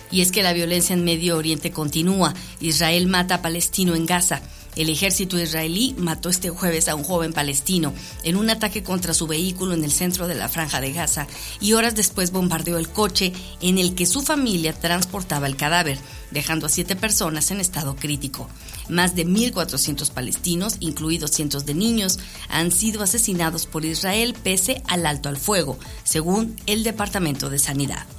Y es que la violencia en Medio Oriente continúa. Israel mata a palestino en Gaza. El ejército israelí mató este jueves a un joven palestino en un ataque contra su vehículo en el centro de la Franja de Gaza y horas después bombardeó el coche en el que su familia transportaba el cadáver, dejando a 7 personas en estado crítico. Más de 1.400 palestinos, incluidos cientos de niños, han sido asesinados por Israel pese al alto al fuego, según el Departamento de Sanidad.